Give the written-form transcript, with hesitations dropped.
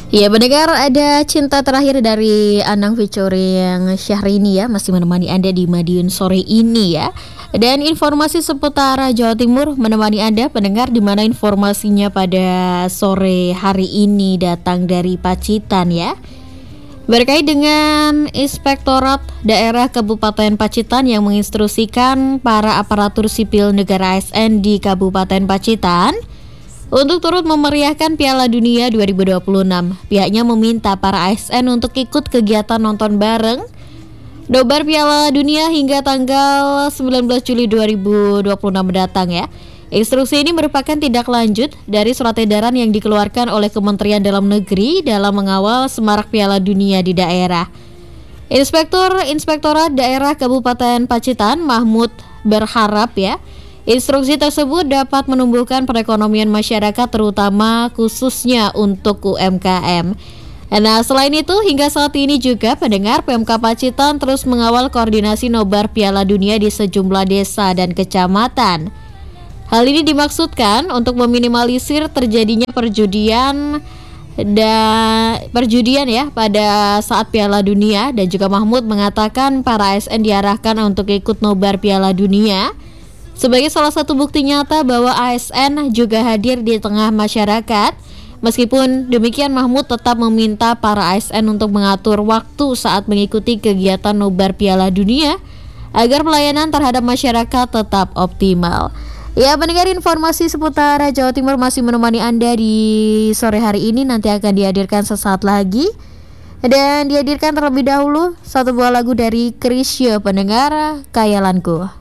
Ya, mendengar ada cinta terakhir dari Anang featuring Syahrini ya, masih menemani Anda di Madiun sore ini ya. Dan informasi seputar Jawa Timur menemani Anda pendengar, di mana informasinya pada sore hari ini datang dari Pacitan ya. Berkait dengan Inspektorat Daerah Kabupaten Pacitan yang menginstruksikan para aparatur sipil negara ASN di Kabupaten Pacitan untuk turut memeriahkan Piala Dunia 2026, pihaknya meminta para ASN untuk ikut kegiatan nonton bareng Nobar Piala Dunia hingga tanggal 19 Juli 2026 mendatang ya. Instruksi ini merupakan tindak lanjut dari surat edaran yang dikeluarkan oleh Kementerian Dalam Negeri dalam mengawal semarak Piala Dunia di daerah. Inspektorat Daerah Kabupaten Pacitan Mahmud berharap ya, instruksi tersebut dapat menumbuhkan perekonomian masyarakat terutama khususnya untuk UMKM. Nah, selain itu hingga saat ini juga pendengar PMK Pacitan terus mengawal koordinasi nobar Piala Dunia di sejumlah desa dan kecamatan. Hal ini dimaksudkan untuk meminimalisir terjadinya perjudian ya pada saat Piala Dunia, dan juga Mahmud mengatakan para ASN diarahkan untuk ikut nobar Piala Dunia sebagai salah satu bukti nyata bahwa ASN juga hadir di tengah masyarakat. Meskipun demikian, Mahmud tetap meminta para ASN untuk mengatur waktu saat mengikuti kegiatan nobar Piala Dunia agar pelayanan terhadap masyarakat tetap optimal. Ya, mendengar informasi seputar Jawa Timur masih menemani Anda di sore hari ini, nanti akan dihadirkan sesaat lagi. Dan dihadirkan terlebih dahulu satu buah lagu dari Chrisye, pendengar Kayalanku.